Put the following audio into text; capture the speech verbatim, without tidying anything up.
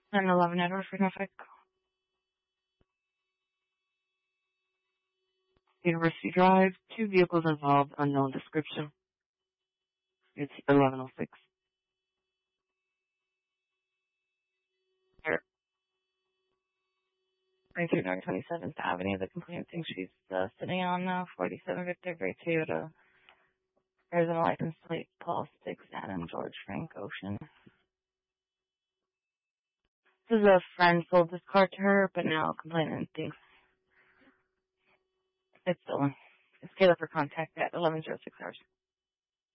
nine eleven Edward for Norfolk. University Drive, two vehicles involved, unknown description. It's eleven oh six. twenty-three North twenty-seventh Avenue. The complainant thinks she's uh, sitting on uh, forty-seven Victor Gray Toyota. Arizona license plate Paul Six Adam George Frank Ocean. This is a friend sold this car to her, but now complainant thinks it's stolen. It's Taylor for contact at eleven oh six hours.